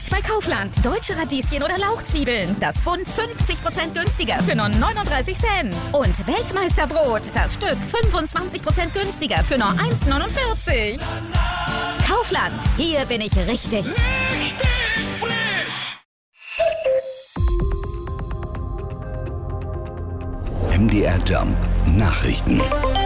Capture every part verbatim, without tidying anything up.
Jetzt bei Kaufland. Deutsche Radieschen oder Lauchzwiebeln. Das Bund fünfzig Prozent günstiger für nur neununddreißig Cent. Und Weltmeisterbrot. Das Stück fünfundzwanzig Prozent günstiger für nur eins neunundvierzig. Kaufland. Hier bin ich richtig. Richtig frisch. M D R Jump Nachrichten.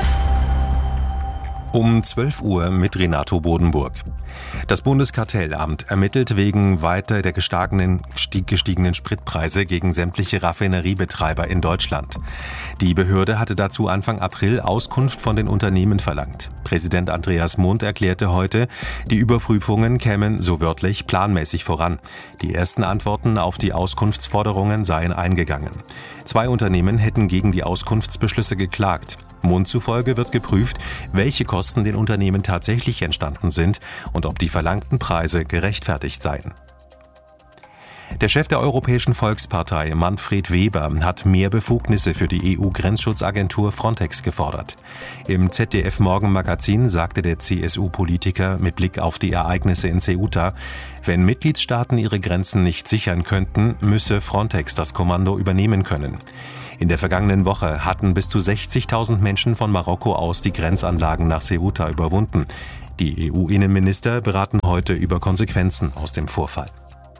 Um zwölf Uhr mit Renato Bodenburg. Das Bundeskartellamt ermittelt wegen weiter der gestiegenen, gestiegenen Spritpreise gegen sämtliche Raffineriebetreiber in Deutschland. Die Behörde hatte dazu Anfang April Auskunft von den Unternehmen verlangt. Präsident Andreas Mund erklärte heute, die Überprüfungen kämen so wörtlich planmäßig voran. Die ersten Antworten auf die Auskunftsforderungen seien eingegangen. Zwei Unternehmen hätten gegen die Auskunftsbeschlüsse geklagt. Mund zufolge wird geprüft, welche Kosten den Unternehmen tatsächlich entstanden sind und ob die verlangten Preise gerechtfertigt seien. Der Chef der Europäischen Volkspartei, Manfred Weber, hat mehr Befugnisse für die E U-Grenzschutzagentur Frontex gefordert. Im Z D F-Morgenmagazin sagte der C S U-Politiker mit Blick auf die Ereignisse in Ceuta, wenn Mitgliedstaaten ihre Grenzen nicht sichern könnten, müsse Frontex das Kommando übernehmen können. In der vergangenen Woche hatten bis zu sechzigtausend Menschen von Marokko aus die Grenzanlagen nach Ceuta überwunden. Die E U-Innenminister beraten heute über Konsequenzen aus dem Vorfall.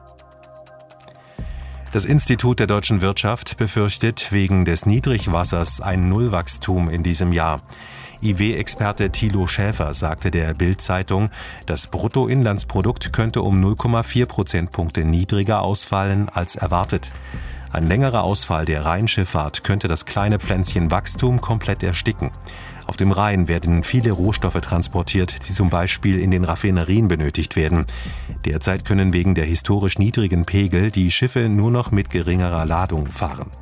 Das Institut der deutschen Wirtschaft befürchtet wegen des Niedrigwassers ein Nullwachstum in diesem Jahr. I W-Experte Thilo Schäfer sagte der Bild-Zeitung, das Bruttoinlandsprodukt könnte um null Komma vier Prozentpunkte niedriger ausfallen als erwartet. Ein längerer Ausfall der Rheinschifffahrt könnte das kleine Pflänzchen Wachstum komplett ersticken. Auf dem Rhein werden viele Rohstoffe transportiert, die zum Beispiel in den Raffinerien benötigt werden. Derzeit können wegen der historisch niedrigen Pegel die Schiffe nur noch mit geringerer Ladung fahren.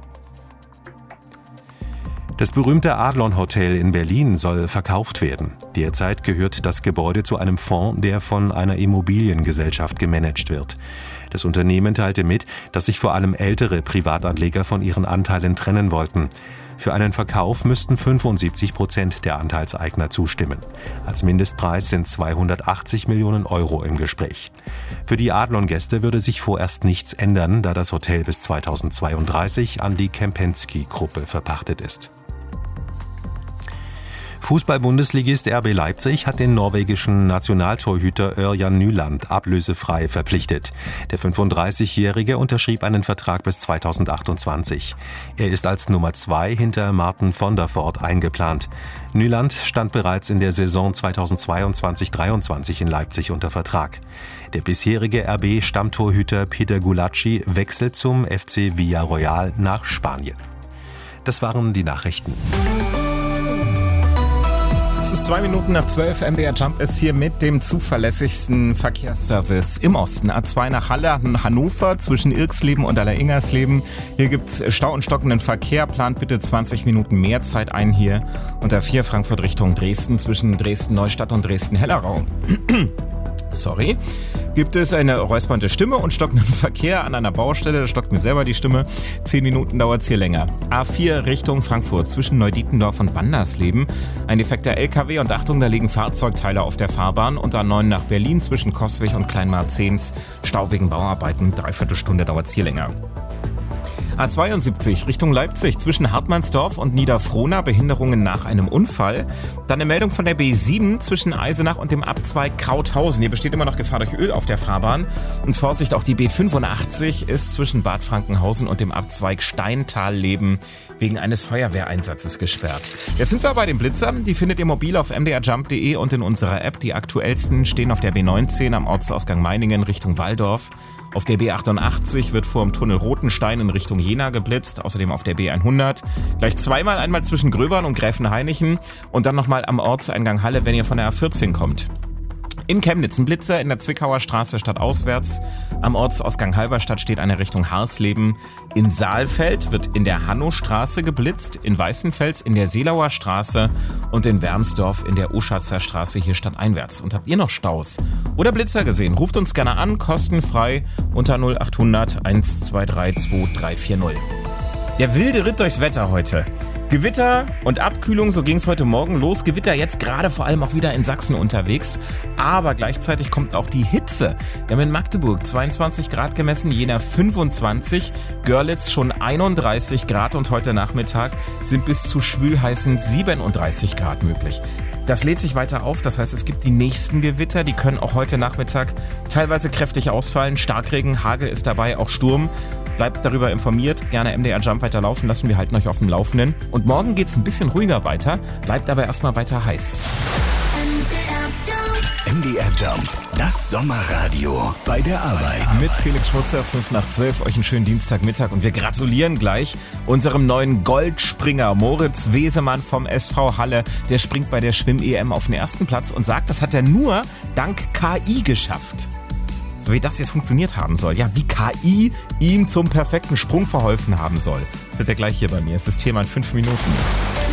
Das berühmte Adlon Hotel in Berlin soll verkauft werden. Derzeit gehört das Gebäude zu einem Fonds, der von einer Immobiliengesellschaft gemanagt wird. Das Unternehmen teilte mit, dass sich vor allem ältere Privatanleger von ihren Anteilen trennen wollten. Für einen Verkauf müssten fünfundsiebzig Prozent der Anteilseigner zustimmen. Als Mindestpreis sind zweihundertachtzig Millionen Euro im Gespräch. Für die Adlon-Gäste würde sich vorerst nichts ändern, da das Hotel bis zweitausendzweiunddreißig an die Kempinski-Gruppe verpachtet ist. Fußball-Bundesligist R B Leipzig hat den norwegischen Nationaltorhüter Ørjan Nyland ablösefrei verpflichtet. Der fünfunddreißigjährige unterschrieb einen Vertrag bis zweitausendachtundzwanzig. Er ist als Nummer zwei hinter Martin von der Voort eingeplant. Nyland stand bereits in der Saison zweitausendzweiundzwanzig dreiundzwanzig in Leipzig unter Vertrag. Der bisherige R B-Stammtorhüter Peter Gulacsi wechselt zum F C Villarreal nach Spanien. Das waren die Nachrichten. Es ist zwei Minuten nach zwölf. M D R Jump ist hier mit dem zuverlässigsten Verkehrsservice im Osten. A zwei nach Halle, Hannover zwischen Irksleben und Allersingersleben. Hier gibt's Stau und stockenden Verkehr. Plant bitte zwanzig Minuten mehr Zeit ein hier. Und A vier Frankfurt Richtung Dresden zwischen Dresden-Neustadt und Dresden-Hellerau. Sorry. Gibt es eine räuspernde Stimme und stockenden Verkehr an einer Baustelle. Da stockt mir selber die Stimme. Zehn Minuten dauert es hier länger. A vier Richtung Frankfurt zwischen Neudietendorf und Wandersleben. Ein defekter L K W und Achtung, da liegen Fahrzeugteile auf der Fahrbahn. Und A neun nach Berlin zwischen Coswig und Kleinmarzens. Stau wegen Bauarbeiten. Dreiviertel Stunde dauert es hier länger. A zweiundsiebzig Richtung Leipzig zwischen Hartmannsdorf und Niederfrohna, Behinderungen nach einem Unfall. Dann eine Meldung von der B sieben zwischen Eisenach und dem Abzweig Krauthausen. Hier besteht immer noch Gefahr durch Öl auf der Fahrbahn. Und Vorsicht, auch die B fünfundachtzig ist zwischen Bad Frankenhausen und dem Abzweig Steintalleben wegen eines Feuerwehreinsatzes gesperrt. Jetzt sind wir bei den Blitzern. Die findet ihr mobil auf m d r jump punkt d e und in unserer App. Die aktuellsten stehen auf der B neunzehn am Ortsausgang Meiningen Richtung Walldorf. Auf der B achtundachtzig wird vor dem Tunnel Rotenstein in Richtung Jena geblitzt, außerdem auf der B hundert. Gleich zweimal, einmal zwischen Gröbern und Gräfenhainichen und dann nochmal am Ortseingang Halle, wenn ihr von der A vierzehn kommt. In Chemnitz ein Blitzer in der Zwickauer Straße stadtauswärts. Am Ortsausgang Halberstadt steht eine Richtung Harsleben. In Saalfeld wird in der Hannostraße geblitzt, in Weißenfels in der Seelauer Straße und in Wermsdorf in der Uschatzer Straße hier stadteinwärts. Und habt ihr noch Staus oder Blitzer gesehen? Ruft uns gerne an, kostenfrei unter null achthundert eins zwei drei zwei drei vier null. Der wilde Ritt durchs Wetter heute. Gewitter und Abkühlung, so ging es heute Morgen los. Gewitter jetzt gerade vor allem auch wieder in Sachsen unterwegs. Aber gleichzeitig kommt auch die Hitze. Wir haben in Magdeburg zweiundzwanzig Grad gemessen, Jena fünfundzwanzig, Görlitz schon einunddreißig Grad und heute Nachmittag sind bis zu schwülheißen siebenunddreißig Grad möglich. Das lädt sich weiter auf, das heißt, es gibt die nächsten Gewitter, die können auch heute Nachmittag teilweise kräftig ausfallen. Starkregen, Hagel ist dabei, auch Sturm. Bleibt darüber informiert, gerne M D R Jump weiter laufen lassen, wir halten euch auf dem Laufenden. Und morgen geht's ein bisschen ruhiger weiter, bleibt aber erstmal weiter heiß. M D R Jump, das Sommerradio bei der Arbeit. Mit Felix Schmutzer, fünf nach zwölf, euch einen schönen Dienstagmittag und wir gratulieren gleich unserem neuen Goldspringer Moritz Wesemann vom S V Halle. Der springt bei der Schwimm-E M auf den ersten Platz und sagt, das hat er nur dank K I geschafft. So wie das jetzt funktioniert haben soll. Ja, wie K I ihm zum perfekten Sprung verholfen haben soll. Das wird er gleich hier bei mir. Das ist das Thema in fünf Minuten.